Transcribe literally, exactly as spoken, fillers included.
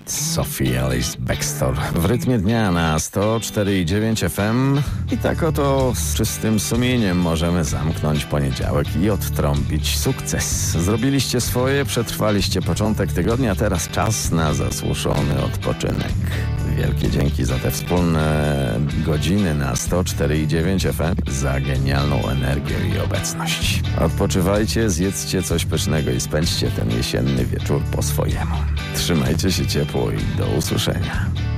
Sophie Ellis Bextor w rytmie dnia na sto cztery i dziewięć F M. I tak oto z czystym sumieniem możemy zamknąć poniedziałek i odtrąbić sukces. Zrobiliście swoje, przetrwaliście początek tygodnia, teraz czas na zasłuszony odpoczynek. Wielkie dzięki za te wspólne godziny na sto cztery i dziewięć F M, za genialną energię i obecność. Odpoczywajcie, zjedzcie coś pysznego i spędźcie ten jesienny wieczór po swojemu. Trzymajcie się ciepło i do usłyszenia.